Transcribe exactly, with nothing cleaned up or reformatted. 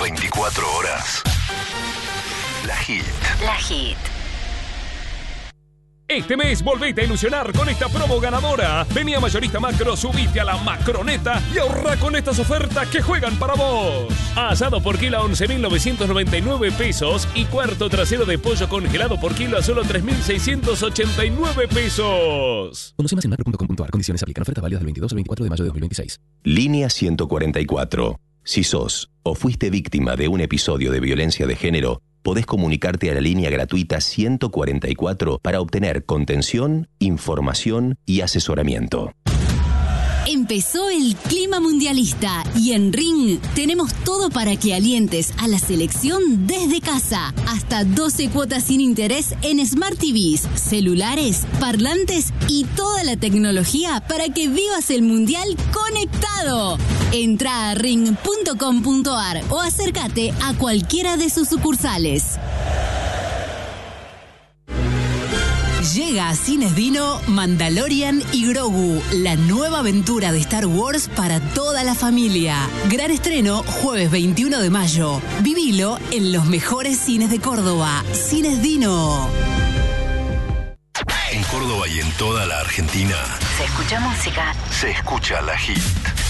veinticuatro horas. La Hit. La Hit. Este mes volvete a ilusionar con esta promo ganadora. Vení a Mayorista Macro, subite a la Macroneta y ahorra con estas ofertas que juegan para vos. Asado por kilo a once mil novecientos noventa y nueve pesos y cuarto trasero de pollo congelado por kilo a solo tres mil seiscientos ochenta y nueve pesos. Conoce más en macro punto com punto a r. Condiciones aplican. Oferta válida del veintidós al veinticuatro de mayo de dos mil veintiséis. Línea ciento cuarenta y cuatro. Si sos o fuiste víctima de un episodio de violencia de género, podés comunicarte a la línea gratuita ciento cuarenta y cuatro para obtener contención, información y asesoramiento. Empezó el clima mundialista y en Ring tenemos todo para que alientes a la selección desde casa. Hasta doce cuotas sin interés en Smart T Vs, celulares, parlantes y toda la tecnología para que vivas el mundial conectado. Entra a ring punto com punto a r o acércate a cualquiera de sus sucursales. Llega a Cines Dino Mandalorian y Grogu, la nueva aventura de Star Wars para toda la familia. Gran estreno jueves veintiuno de mayo. Vivilo en los mejores cines de Córdoba. Cines Dino. En Córdoba y en toda la Argentina Se escucha música. se escucha La Hit.